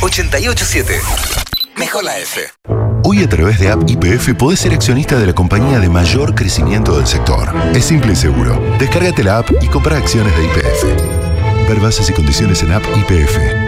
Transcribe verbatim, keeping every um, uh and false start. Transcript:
ochenta y ocho siete. Mejor la F. Hoy a través de App Y P F podés ser accionista de la compañía de mayor crecimiento del sector. Es simple y seguro. Descárgate la app y compra acciones de Y P F. Ver bases y condiciones en App Y P F.